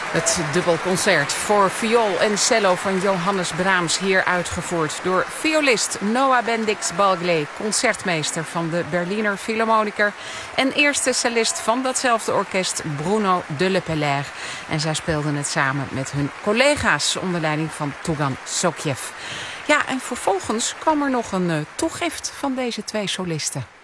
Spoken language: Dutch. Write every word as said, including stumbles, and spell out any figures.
Het dubbelconcert voor viool en cello van Johannes Brahms, hier uitgevoerd door violist Noah Bendix-Balgley, concertmeester van de Berliner Philharmoniker en eerste cellist van datzelfde orkest, Bruno de Lepelaere. En zij speelden het samen met hun collega's onder leiding van Tougan Sokiev. Ja, en vervolgens kwam er nog een uh, toegift van deze twee solisten.